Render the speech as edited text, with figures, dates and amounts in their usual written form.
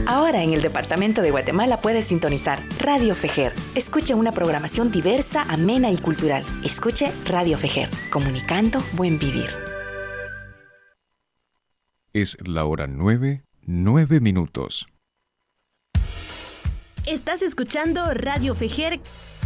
Ahora en el departamento de Guatemala puedes sintonizar Radio Fejer. Escuche una programación diversa, amena y cultural. Escuche Radio Fejer, comunicando buen vivir. Es la hora 9:09. Estás escuchando Radio Fejer